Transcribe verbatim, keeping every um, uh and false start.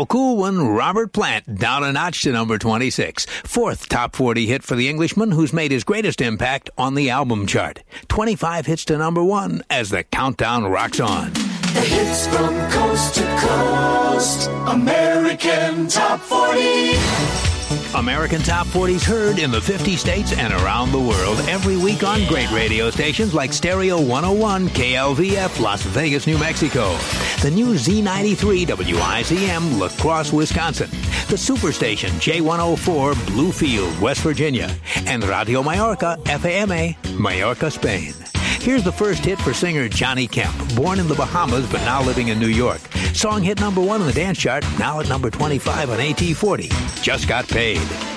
So cool one, Robert Plant, down a notch to number twenty-six. Fourth top forty hit for the Englishman, who's made his greatest impact on the album chart. twenty-five hits to number one as the countdown rocks on. The hits from coast to coast. American Top forty. American Top forty's heard in the fifty states and around the world every week on great radio stations like Stereo one oh one, K L V F, Las Vegas, New Mexico. The new Z ninety-three, W I Z M, La Crosse, Wisconsin. The Superstation, J one oh four, Bluefield, West Virginia. And Radio Mallorca, F A M A, Mallorca, Spain. Here's the first hit for singer Johnny Kemp, born in the Bahamas but now living in New York. Song hit number one on the dance chart, now at number twenty-five on A T forty. Just Got Paid.